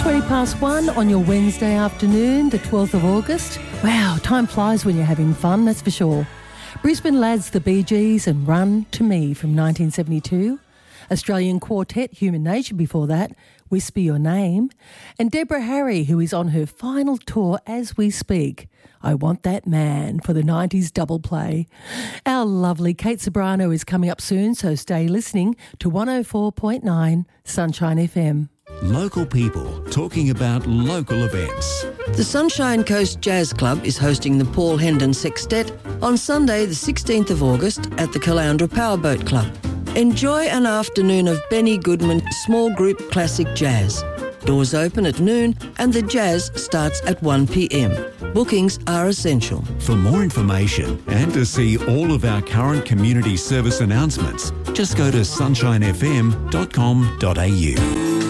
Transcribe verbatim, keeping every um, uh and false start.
twenty past one on your Wednesday afternoon, the twelfth of August. Wow, time flies when you're having fun, that's for sure. Brisbane lads The Bee Gees and Run to Me from nineteen seventy-two. Australian quartet Human Nature before that, Whisper Your Name. And Deborah Harry, who is on her final tour as we speak, I Want That Man for the nineties double play. Our lovely Kate Sobrano is coming up soon, so stay listening to one oh four point nine Sunshine F M. Local people talking about local events. The Sunshine Coast Jazz Club is hosting the Paul Hendon Sextet on Sunday the sixteenth of August at the Caloundra Powerboat Club. Enjoy an afternoon of Benny Goodman small group classic jazz. Doors open at noon and the jazz starts at one p.m. Bookings are essential. For more information and to see all of our current community service announcements, just go to sunshine f m dot com dot a u.